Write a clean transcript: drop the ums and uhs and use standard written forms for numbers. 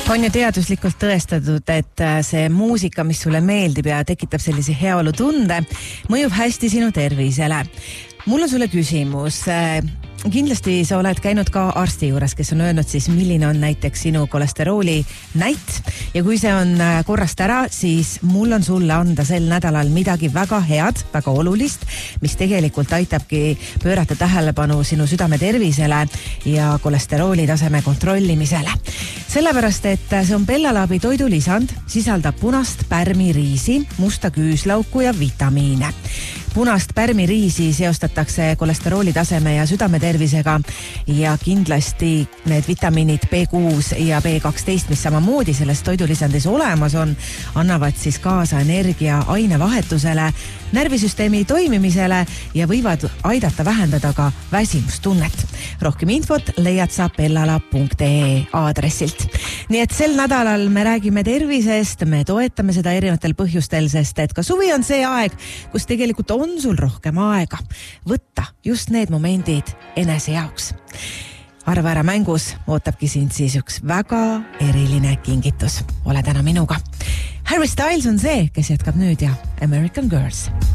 On ju teaduslikult tõestatud, et see muusika, mis sulle meeldib ja tekitab sellise heaolutunde, mõjub hästi sinu tervisele. Mul on sulle küsimus. Kindlasti sa oled käinud ka arsti juures, kes on öelnud siis, milline on näiteks sinu kolesterooli näit. Ja kui see on korrast ära, siis mul on sulle anda sel nädalal midagi väga head, väga olulist, mis tegelikult aitabki pöörata tähelepanu sinu südame tervisele ja kolesterooli taseme kontrollimisele. Sellepärast, et see on Bellalabi toidulisand, sisaldab punast pärmiriisi, musta küüslauku ja vitamiine. Punast pärmiriisi seostatakse kolesterooli taseme ja südametervisega ja kindlasti need vitamiinid B6 ja B12, mis samamoodi selles toidulisandis olemas on, annavad siis kaasa energia ainevahetusele, närvisüsteemi toimimisele ja võivad aidata vähendada ka väsimustunnet. Rohkem infot leiad sa bellala.ee aadressilt. Nii et sel nädalal me räägime tervisest, me toetame seda erinevatel põhjustel, sest et ka suvi on see aeg, kus tegelikult on sul rohkem aega võtta just need momendid enese jaoks. Arva ära mängus ootabki sind siis üks väga eriline kingitus. Ole täna minuga. Harry Styles on see, kes jätkab nüüd ja American Girls.